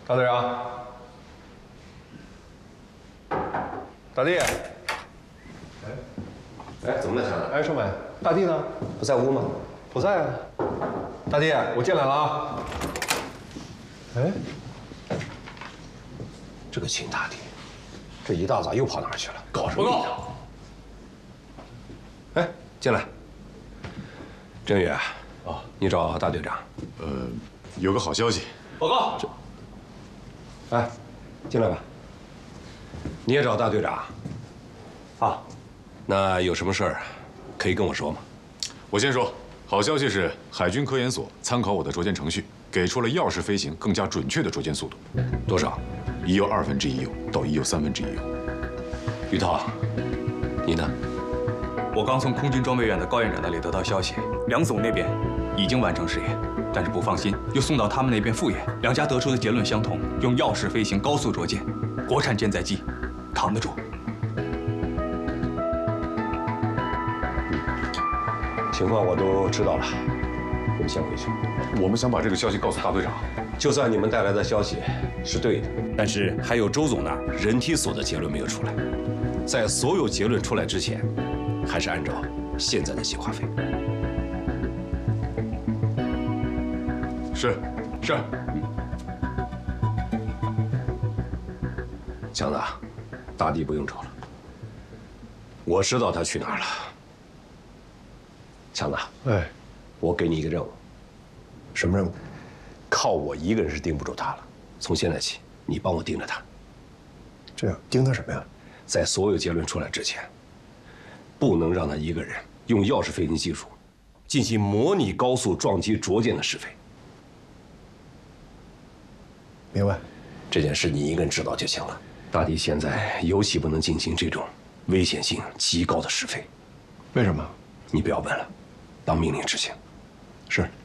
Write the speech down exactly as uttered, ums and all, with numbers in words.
大队长，大弟， 哎，哎，怎么了，强子？ 哎，少美，大弟呢？ 不在屋吗？ 不在啊。大弟，我进来了啊。哎， 这个秦大弟，这一大早又跑哪儿去了？搞什么？ 报告。 哎，进来。郑宇， 哦， 你找大队长。 呃，有个好消息。 报告。 哎，进来吧。你也找大队长？啊，那有什么事儿可以跟我说吗？ 我先说，好消息是海军科研所参考我的着舰程序，给出了钥匙飞行更加准确的着舰速度。 多少？ 一又二分之一右到一又三分之一右。 于涛，你呢？ 我刚从空军装备院的高院长那里得到消息，梁总那边已经完成试验，但是不放心，又送到他们那边复验。两家得出的结论相同，用钥匙飞行高速着舰，国产舰载机扛得住。 情况我都知道了，你们先回去。 我们想把这个消息告诉大队长。 就算你们带来的消息是对的，但是还有周总那儿人体所的结论没有出来，在所有结论出来之前，还是按照现在的计划飞。 是，是。 强子，大弟不用找了，我知道他去哪儿了。强子， 哎， 我给你一个任务。 什么任务？ 靠我一个人是盯不住他了，从现在起，你帮我盯着他。 这样盯他什么呀？ 在所有结论出来之前，不能让他一个人用钥匙飞行技术进行模拟高速撞击着舰的试飞。 明白。 这件事你一个人知道就行了。大弟现在尤其不能进行这种危险性极高的试飞。 为什么？ 你不要问了，当命令执行。 是。